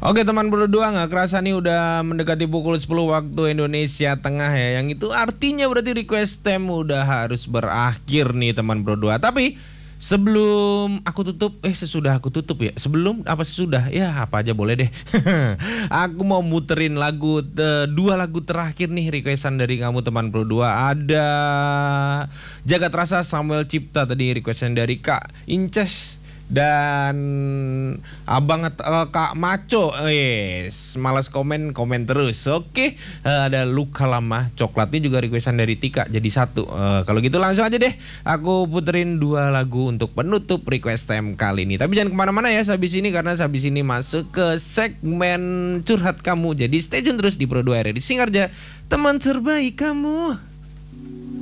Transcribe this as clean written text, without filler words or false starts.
Oke teman berdua, nggak kerasa nih udah mendekati pukul 10 waktu Indonesia Tengah ya. Yang itu artinya berarti request time udah harus berakhir nih teman berdua. Tapi sebelum aku tutup, sesudah aku tutup ya. Sebelum apa sesudah? Ya apa aja boleh deh. Aku mau muterin lagu, dua lagu terakhir nih requestan dari kamu teman berdua. Ada Jagat Rasa Samuel Cipta tadi requestan dari Kak Inces. Dan abang Kak Maco, yes, malas komen terus. Oke, ada Luka Lama Coklatnya juga requestan dari Tika jadi satu. Kalau gitu langsung aja deh, aku puterin dua lagu untuk penutup request time kali ini. Tapi jangan kemana-mana ya habis ini, karena habis ini masuk ke segmen curhat kamu. Jadi stay tune terus di Pro 2 RRI Singarja, teman terbaik kamu.